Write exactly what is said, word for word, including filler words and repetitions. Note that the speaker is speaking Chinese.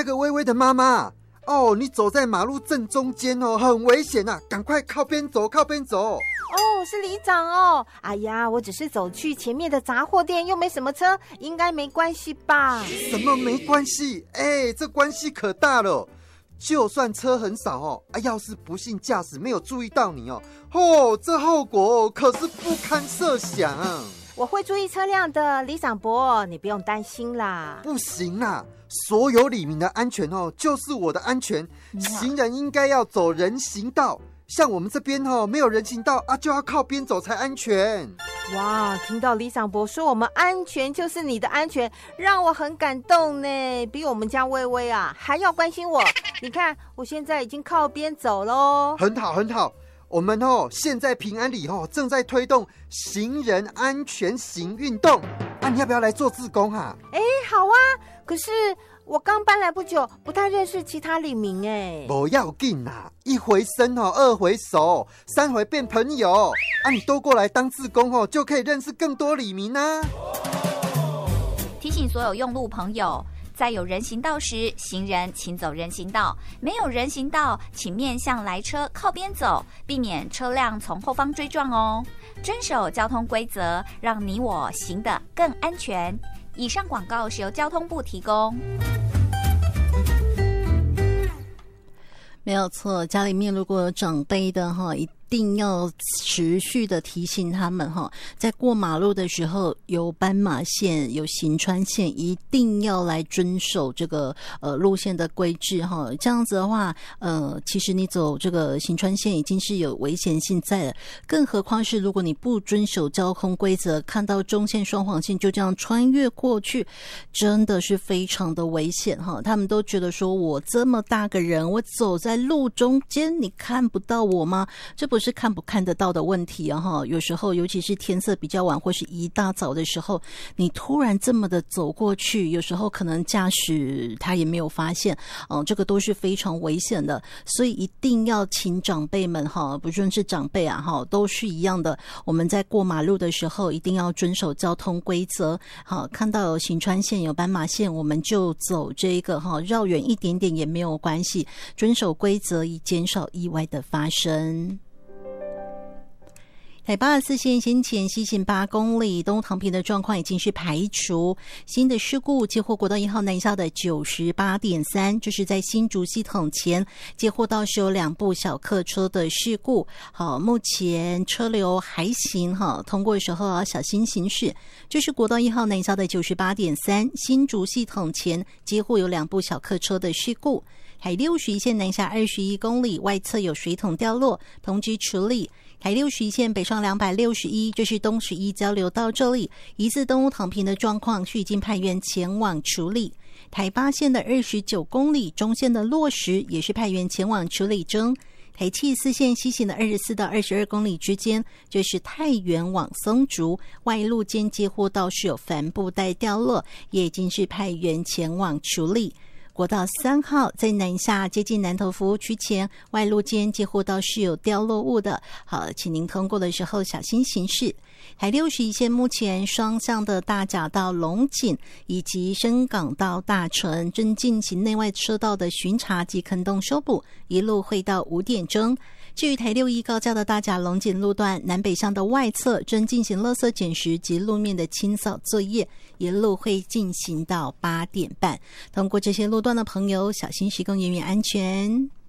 那个微微的妈妈哦，你走在马路正中间哦，很危险啊，赶快靠边走靠边走。 哦，是里长哦。哎呀，我只是走去前面的杂货店，又没什么车，应该没关系吧？ 什么没关系？哎，这关系可大了。就算车很少哦，啊，要是不幸驾驶没有注意到你哦，哦，这后果可是不堪设想。 我会注意车辆的，里长伯，你不用担心啦。 不行啦，所有里民的安全哦，就是我的安全。行人应该要走人行道，像我们这边哦，没有人行道啊，就要靠边走才安全。 哇，听到里长伯说我们安全就是你的安全，让我很感动呢，比我们家薇薇啊还要关心我。你看，我现在已经靠边走咯。 很好，很好。我们哦，现在平安里哦正在推动行人安全行运动啊，你要不要来做志工啊？ 哎，好啊，可是我刚搬来不久，不太认识其他里民哎。 不要紧啦，一回生哦，二回熟，三回变朋友啊！你都过来当志工哦，就可以认识更多里民啊。 提醒所有用路朋友，在有人行道时，行人请走人行道；没有人行道，请面向来车靠边走，避免车辆从后方追撞哦。遵守交通规则，让你我行得更安全。以上广告是由交通部提供。 没有错，家里面如果有长辈的哈，一定要持续的提醒他们哈，在过马路的时候有斑马线有行穿线，一定要来遵守这个呃路线的规制哈。这样子的话，呃，其实你走这个行穿线已经是有危险性在了，更何况是如果你不遵守交通规则，看到中线双黄线就这样穿越过去，真的是非常的危险哈。他们都觉得说，我这么大个人，我走在路中间，你看不到我吗？这不是看不看得到的问题啊哈，有时候尤其是天色比较晚或是一大早的时候，你突然这么的走过去，有时候可能驾驶他也没有发现，嗯，这个都是非常危险的，所以一定要请长辈们哈，不论是长辈啊哈，都是一样的，我们在过马路的时候一定要遵守交通规则，好，看到有行穿线有斑马线，我们就走这个哈，绕远一点点也没有关系，遵守规则以减少意外的发生。台八十四线先前西行八公里东塘坪的状况已经是排除，新的事故接获国道一号南下的 九十八点三， 这是在新竹系统前接获到是有两部小客车的事故。好，目前车流还行哈，通过的时候要小心行驶。这是国道一号南下的 九十八点三， 新竹系统前接获有两部小客车的事故。台六十一线南下二十一公里，外侧有水桶掉落，通知处理。台六十一线北上两百六十一，这是东十一交流道这里，疑似动物躺平的状况，是已经派员前往处理。台八线的二十九公里，中线的落石也是派员前往处理中。台七四线西行的二十四到二十二公里之间，这是太原往松竹，外路间接获到是有帆布袋掉落，也已经是派员前往处理。国道三号在南下接近南投服务区前，外路间接获到是有掉落物的，好，请您通过的时候小心行驶。台六十一线目前双向的大甲到龙井以及深港到大城正进行内外车道的巡查及坑洞修补，一路会到五点钟。至于台六一高架的大甲龙井路段南北向的外侧正进行垃圾捡拾及路面的清扫作业，一路会进行到八点半。通过这些路段的朋友，小心驶行，永远安全。